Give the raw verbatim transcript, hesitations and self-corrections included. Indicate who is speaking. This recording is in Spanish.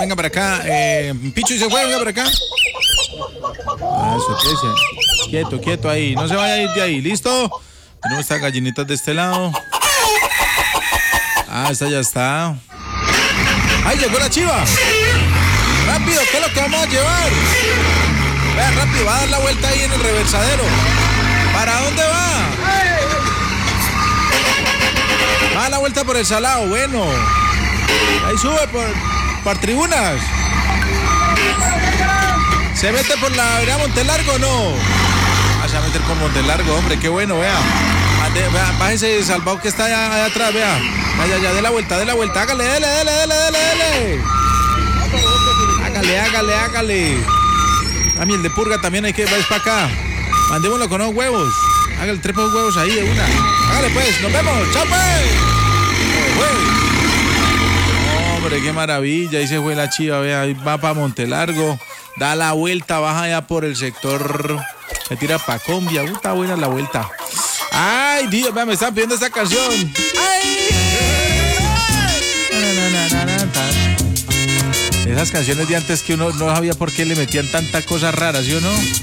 Speaker 1: venga para acá. Eh, Picho y se fue, venga para acá. Ah, eso, ese. Quieto, quieto ahí. No se vaya a ir de ahí. ¿Listo? Tenemos estas gallinitas de este lado. Ah, esta ya está. ¡Ay, llegó la chiva! ¡Rápido! ¿Qué es lo que vamos a llevar? Vea, rápido, va a dar la vuelta ahí en el reversadero. ¿Para dónde va? Va a dar la vuelta por el salado, bueno. Ahí sube por, por tribunas. ¿Se mete por la avenida Montelargo o no? Ah, se va a meter por Montelargo, hombre, qué bueno, vea. Ande, vea, bájese salvado que está allá, allá atrás, vea. Allá, allá, dé la vuelta, dé la vuelta, hágale, dele, dele, dele, dele, dele. Hágale, hágale, hágale. A mí el de purga también hay que ir para acá. Mandémoslo con unos huevos. Hágale tres huevos ahí de una. Hágale pues, nos vemos, chao pues. Oh, hombre, qué maravilla. Ahí se fue la chiva, vea, ahí va para Montelargo. Da la vuelta, baja allá por el sector. Se tira para Combia. Uh, está buena la vuelta. Ay, Dios, vea, me están pidiendo esta canción. Ay. Esas canciones de antes que uno no sabía por qué le metían tantas cosas raras, ¿sí o no?